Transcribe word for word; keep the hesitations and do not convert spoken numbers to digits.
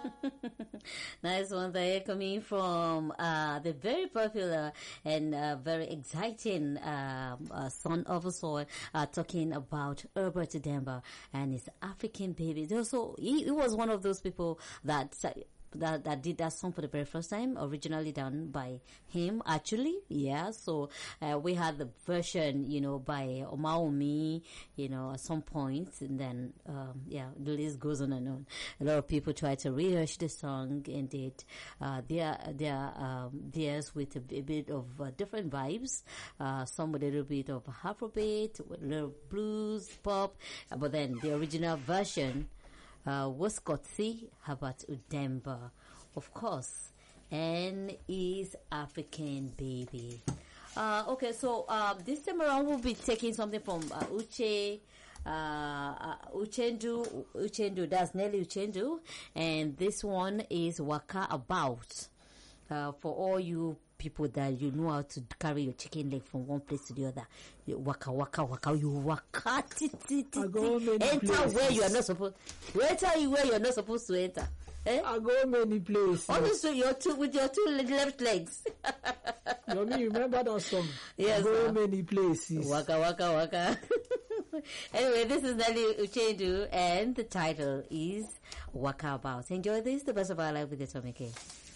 Nice one there coming from uh, the very popular and uh, very exciting um, uh, son of a soul, uh, talking about Herbert Demba and his African baby. Also, he, he was one of those people that that that did that song for the very first time, originally done by him, actually. Yeah, so uh, we had the version, you know, by Omaomi, you know, at some point, and then um, yeah, the list goes on and on. A lot of people try to rehash the song, and it uh, they are they are um, theirs with a, a bit of uh, different vibes. Uh, some with a little bit of Afrobeat, with a little blues, pop, uh, but then the original version Uh, was Kotsi Herbert Udemba, of course, and his African baby. Uh, okay, so um, this time around we'll be taking something from uh, Uche, uh, uh, Uchendu, Uchendu, that's Nelly Uchendu, and this one is Waka About. Uh, for all you people that you know how to carry your chicken leg from one place to the other. You waka waka waka, you waka ti, ti, ti, ti. Enter places where you are not supposed to enter where you are not supposed to enter. Eh? I go many places. Also, your two with your two left legs. You mean remember that song? Yes. I go sir. Many places. Waka waka waka. Anyway, this is Nelly Uchendu, and the title is Waka About. Enjoy this, the best of our life with the Tommy K.